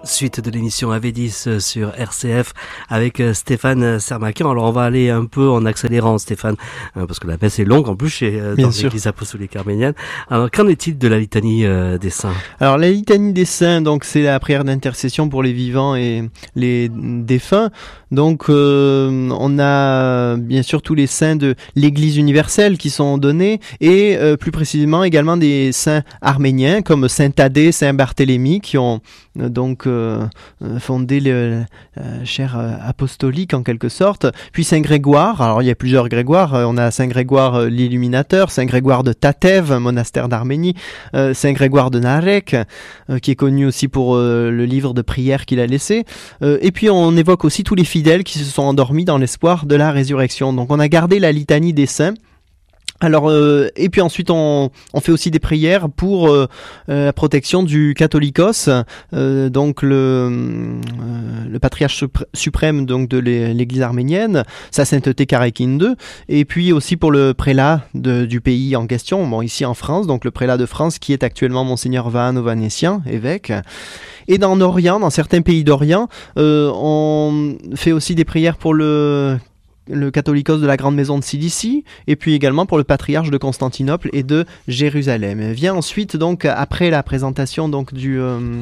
Suite de l'émission AV10 sur RCF avec Stéphane Sermakian. Alors on va aller un peu en accélérant, Stéphane, parce que la messe est longue en plus dans l'église apostolique arménienne. Alors qu'en est-il de la litanie des saints? Alors la litanie des saints, donc c'est la prière d'intercession pour les vivants et les défunts. Donc on a bien sûr tous les saints de l'Église universelle qui sont donnés et plus précisément également des saints arméniens comme Saint Thaddée, Saint Barthélemy qui ont donc fondé le chaire apostolique en quelque sorte. Puis Saint Grégoire, alors il y a plusieurs Grégoires, on a Saint Grégoire l'Illuminateur, Saint Grégoire de Tatev, monastère d'Arménie, Saint Grégoire de Narek, qui est connu aussi pour le livre de prière qu'il a laissé. Et puis on évoque aussi tous les fidèles qui se sont endormis dans l'espoir de la résurrection. Donc on a gardé la litanie des saints. Alors et puis ensuite on fait aussi des prières pour la protection du Catholicos, donc le patriarche suprême donc de l'Église arménienne, sa sainteté Karakin II, et puis aussi pour le prélat du pays en question, bon ici en France, donc le prélat de France qui est actuellement Monseigneur Vahan Ovanessian, évêque. Et dans certains pays d'Orient, on fait aussi des prières pour le catholicos de la grande maison de Cilicie, et puis également pour le patriarche de Constantinople et de Jérusalem. Vient ensuite donc après la présentation donc du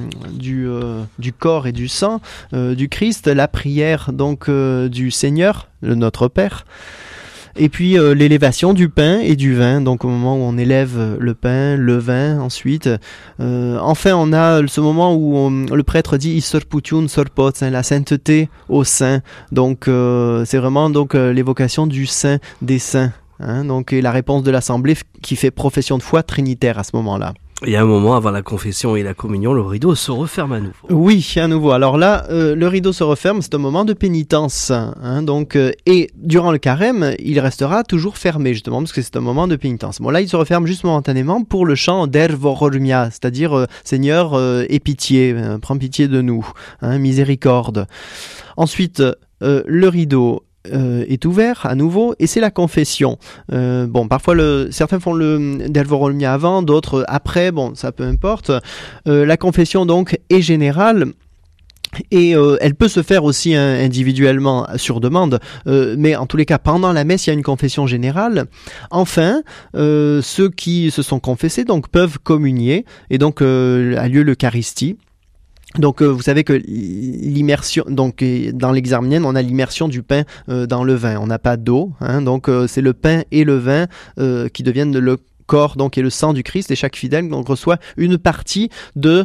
corps et du sang du Christ, la prière donc du Seigneur, le Notre Père. Et puis l'élévation du pain et du vin, donc au moment où on élève le pain, le vin ensuite. Enfin, on a ce moment où le prêtre dit Isorputiun sorpots, la sainteté au saint. Donc c'est vraiment donc l'évocation du saint des saints. Donc et la réponse de l'assemblée qui fait profession de foi trinitaire à ce moment-là. Et à un moment, avant la confession et la communion, le rideau se referme à nouveau. Oui, à nouveau. Alors là, le rideau se referme, c'est un moment de pénitence. Donc, et durant le carême, il restera toujours fermé, justement, parce que c'est un moment de pénitence. Bon, là, il se referme juste momentanément pour le chant d'Ervorormia, c'est-à-dire Seigneur, aie pitié, prends pitié de nous, miséricorde. Ensuite, le rideau est ouvert à nouveau et c'est la confession. Parfois certains font le Dervorolmia avant, d'autres après, ça peu importe. La confession donc est générale. Et elle peut se faire aussi individuellement sur demande, mais en tous les cas pendant la messe il y a une confession générale. Enfin, ceux qui se sont confessés donc peuvent communier et donc a lieu l'Eucharistie. Donc vous savez que l'immersion, donc dans l'Église arménienne, on a l'immersion du pain dans le vin. On n'a pas d'eau, donc c'est le pain et le vin qui deviennent le corps donc et le sang du Christ, et chaque fidèle donc reçoit une partie de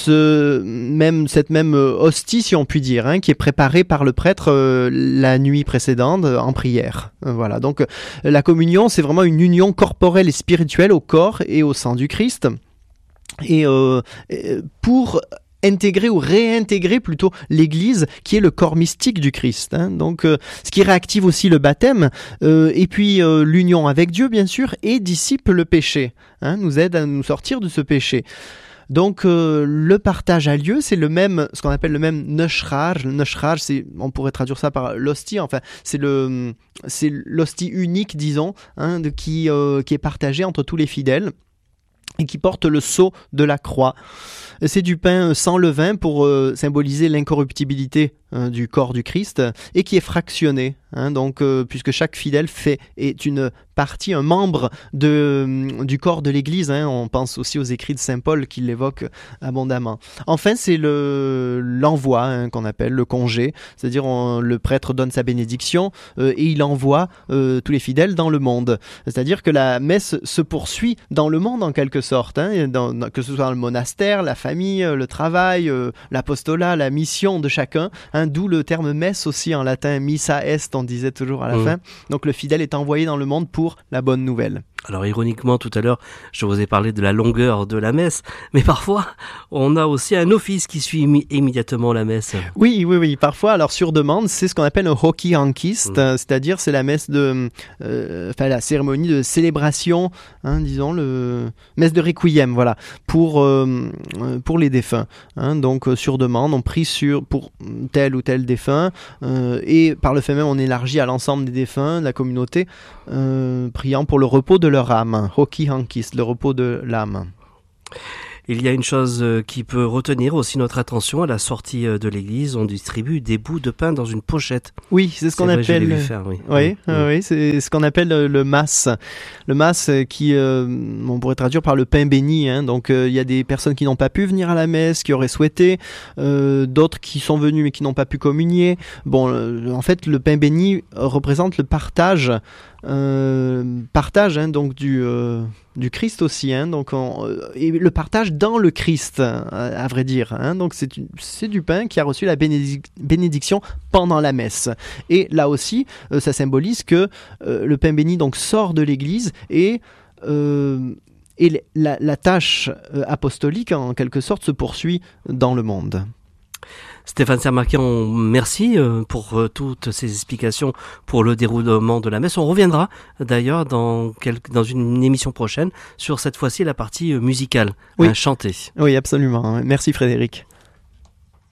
cette même hostie, si on peut dire, qui est préparée par le prêtre la nuit précédente en prière. Voilà. Donc la communion, c'est vraiment une union corporelle et spirituelle au corps et au sang du Christ, et pour intégrer ou réintégrer plutôt l'Église qui est le corps mystique du Christ. Donc, ce qui réactive aussi le baptême, et puis l'union avec Dieu bien sûr, et dissipe le péché, nous aide à nous sortir de ce péché. Donc le partage a lieu, c'est ce qu'on appelle le même neshrar. Le neshrar, on pourrait traduire ça par l'hostie. Enfin, c'est l'hostie unique, disons, qui est partagée entre tous les fidèles et qui porte le sceau de la croix. C'est du pain sans levain pour symboliser l'incorruptibilité du corps du Christ, et qui est fractionné, donc puisque chaque fidèle est une partie, un membre du corps de l'Église. On pense aussi aux écrits de Saint Paul qui l'évoquent abondamment. Enfin, c'est l'envoi qu'on appelle le congé, c'est-à-dire le prêtre donne sa bénédiction et il envoie tous les fidèles dans le monde. C'est-à-dire que la messe se poursuit dans le monde en quelque sorte, que ce soit dans le monastère, la famille, le travail, l'apostolat, la mission de chacun, d'où le terme messe aussi en latin, missa est, on disait toujours à la fin. Donc le fidèle est envoyé dans le monde pour la bonne nouvelle. Alors ironiquement, tout à l'heure, je vous ai parlé de la longueur de la messe, mais parfois, on a aussi un office qui suit immédiatement la messe. Oui, parfois, alors sur demande, c'est ce qu'on appelle un hoki hankist, c'est-à-dire c'est la messe la cérémonie de célébration, disons, messe de requiem, voilà, pour les défunts. Donc sur demande, on prie pour tel ou tel défunt, et par le fait même, on élargit à l'ensemble des défunts, de la communauté, priant pour le repos de leur âme. Hoki hankist, le repos de l'âme. Il y a une chose qui peut retenir aussi notre attention à la sortie de l'église. On distribue des bouts de pain dans une pochette. Oui, c'est ce qu'on appelle. Oui, c'est ce qu'on appelle le mas. Le mas qui, on pourrait traduire par le pain béni. Hein. Donc, il y a des personnes qui n'ont pas pu venir à la messe, qui auraient souhaité, d'autres qui sont venus mais qui n'ont pas pu communier. Bon, en fait, le pain béni représente le partage. Hein, donc du Christ aussi, hein, donc et le partage dans le Christ, à vrai dire. Hein, donc c'est du pain qui a reçu la bénédiction pendant la messe. Et là aussi, ça symbolise que le pain béni donc sort de l'Église et la tâche apostolique en quelque sorte se poursuit dans le monde. Stéphane Sermakian, merci pour toutes ces explications pour le déroulement de la messe. On reviendra d'ailleurs dans une émission prochaine sur cette fois-ci la partie musicale, oui. Chantée. Oui, absolument. Merci Frédéric.